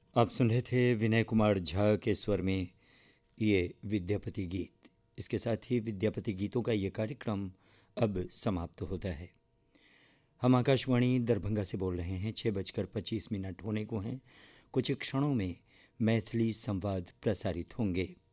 आप सुन रहे थे विनय कुमार झा के स्वर में ये विद्यापति गीत। इसके साथ ही विद्यापति गीतों का ये कार्यक्रम अब समाप्त होता है। हम आकाशवाणी दरभंगा से बोल रहे हैं। 6:25 होने को हैं। कुछ क्षणों में मैथिली संवाद प्रसारित होंगे।